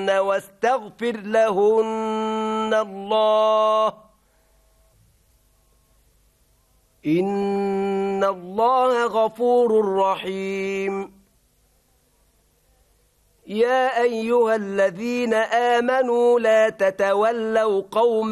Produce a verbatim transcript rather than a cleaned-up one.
فاسألوهن واستغفر لهن الله إن الله غفور رحيم. يا أيها الذين آمنوا لا تتولوا قوما